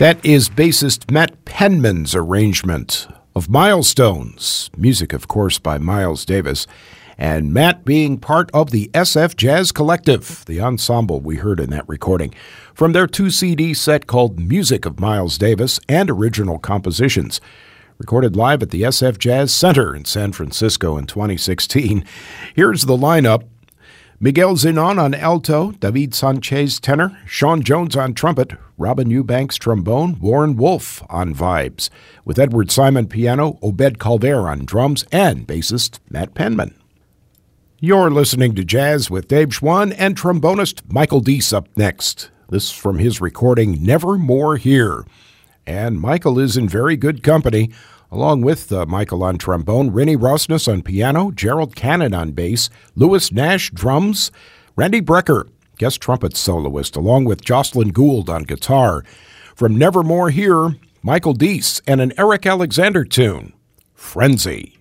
That is bassist Matt Penman's arrangement of Milestones, music, of course, by Miles Davis, and Matt being part of the SF Jazz Collective, the ensemble we heard in that recording, from their 2-CD set called Music of Miles Davis and Original Compositions, recorded live at the SF Jazz Center in San Francisco in 2016. Here's the lineup. Miguel Zenon on alto, David Sanchez tenor, Sean Jones on trumpet, Robin Eubanks trombone, Warren Wolf on vibes, with Edward Simon piano, Obed Calver on drums, and bassist Matt Penman. You're listening to Jazz with Dave Schwann and trombonist Michael Deese up next. This is from his recording Nevermore Here. And Michael is in very good company, along with Michael on trombone, Rennie Rosnes on piano, Gerald Cannon on bass, Louis Nash drums, Randy Brecker, guest trumpet soloist, along with Jocelyn Gould on guitar. From Nevermore Here, Michael Deese and an Eric Alexander tune, Frenzy.